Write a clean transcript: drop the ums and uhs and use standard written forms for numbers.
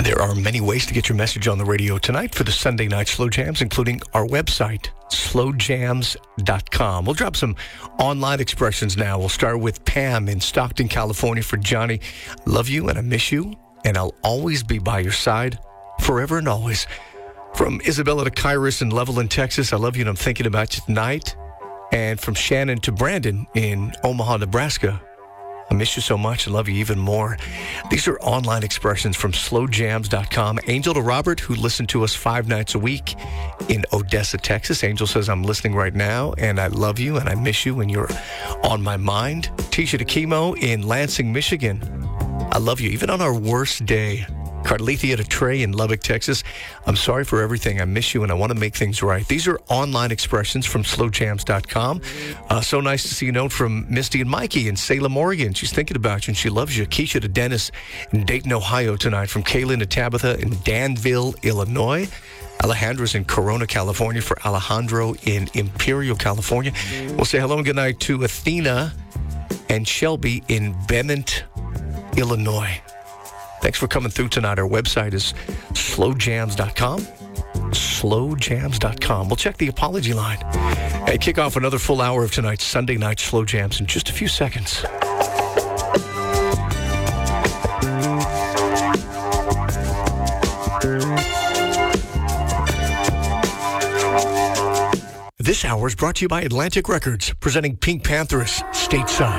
There are many ways to get your message on the radio tonight for the Sunday Night Slow Jams, including our website, slowjams.com. We'll drop some online expressions now. We'll start with Pam in Stockton, California. For Johnny, I love you and I miss you, and I'll always be by your side, forever and always. From Isabella to Kairos in Levelland, Texas, I love you and I'm thinking about you tonight. And from Shannon to Brandon in Omaha, Nebraska, I miss you so much and love you even more. These are online expressions from slowjams.com. Angel to Robert, who listened to us 5 nights a week in Odessa, Texas. Angel says, I'm listening right now, and I love you, and I miss you, and you're on my mind. Tisha to Chemo in Lansing, Michigan. I love you, even on our worst day. Carlethia to Trey in Lubbock, Texas. I'm sorry for everything. I miss you, and I want to make things right. These are online expressions from slowjams.com. So nice to see a note from Misty and Mikey in Salem, Oregon. She's thinking about you, and she loves you. Keisha to Dennis in Dayton, Ohio tonight. From Kaylin to Tabitha in Danville, Illinois. Alejandra's in Corona, California. For Alejandro in Imperial, California. We'll say hello and good night to Athena and Shelby in Bennett, Illinois. Thanks for coming through tonight. Our website is slowjams.com. Slowjams.com. We'll check the apology line and kick off another full hour of tonight's Sunday Night Slow Jams in just a few seconds. This hour is brought to you by Atlantic Records, presenting Pink Panthers stateside.